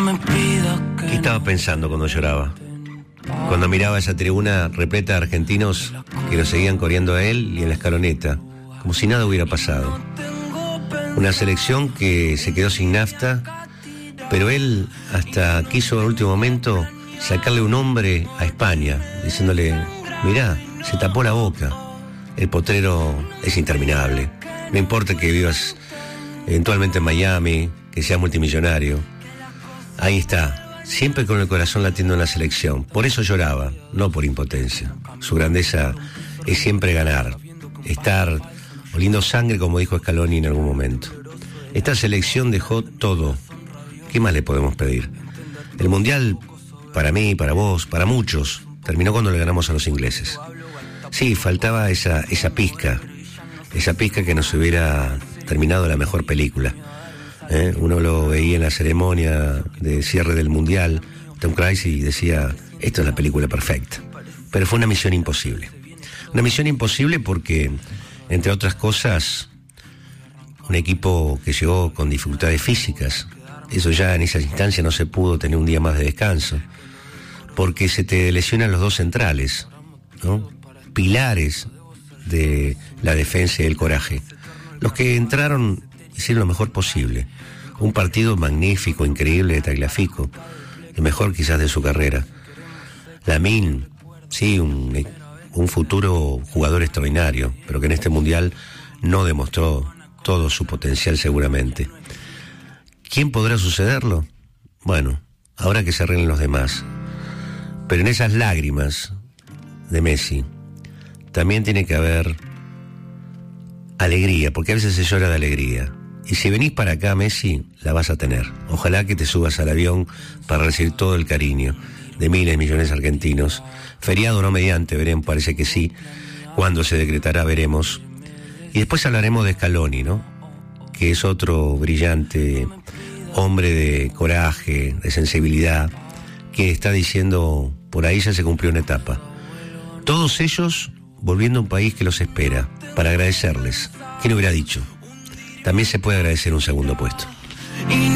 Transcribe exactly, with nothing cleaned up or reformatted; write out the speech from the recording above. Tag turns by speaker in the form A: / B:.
A: ¿Qué estaba pensando cuando lloraba? Cuando miraba esa tribuna repleta de argentinos que lo seguían coreando a él y en la escaloneta, como si nada hubiera pasado. Una selección que se quedó sin nafta, pero él hasta quiso al último momento sacarle un hombre a España, diciéndole, mirá, se tapó la boca, el potrero es interminable, no importa que vivas eventualmente en Miami, que seas multimillonario, ahí está, siempre con el corazón latiendo en la selección. Por eso lloraba, no por impotencia. Su grandeza es siempre ganar, estar oliendo sangre, como dijo Scaloni en algún momento. Esta selección dejó todo. ¿Qué más le podemos pedir? El Mundial, para mí, para vos, para muchos, terminó cuando le ganamos a los ingleses. Sí, faltaba esa, esa pizca, esa pizca que nos hubiera terminado la mejor película. ¿Eh? Uno lo veía en la ceremonia de cierre del Mundial, Tom Cruise, y decía, esto es la película perfecta. Pero fue una misión imposible. Una misión imposible porque, entre otras cosas, un equipo que llegó con dificultades físicas, eso ya en esa instancia no se pudo tener un día más de descanso, porque se te lesionan los dos centrales, ¿no? Pilares de la defensa y el coraje. Los que entraron hicieron lo mejor posible. Un partido magnífico, increíble de Tagliafico, el mejor quizás de su carrera. Lamine, sí, un, un futuro jugador extraordinario, pero que en este Mundial no demostró todo su potencial seguramente. ¿Quién podrá sucederlo? Bueno, ahora que se arreglen los demás. Pero en esas lágrimas de Messi también tiene que haber alegría, porque a veces se llora de alegría. Y si venís para acá, Messi, la vas a tener. Ojalá que te subas al avión para recibir todo el cariño de miles de millones de argentinos. Feriado no mediante, veremos, parece que sí. Cuando se decretará, veremos. Y después hablaremos de Scaloni, ¿no? Que es otro brillante hombre de coraje, de sensibilidad, que está diciendo, por ahí ya se cumplió una etapa. Todos ellos volviendo a un país que los espera, para agradecerles. ¿Quién hubiera dicho? También se puede agradecer un segundo puesto.